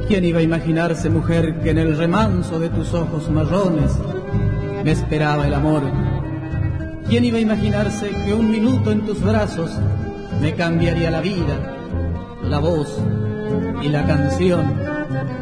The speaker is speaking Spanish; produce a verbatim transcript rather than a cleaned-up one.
¿Quién iba a imaginarse, mujer, que en el remanso de tus ojos marrones me esperaba el amor? ¿Quién iba a imaginarse que un minuto en tus brazos me cambiaría la vida, la voz y la canción?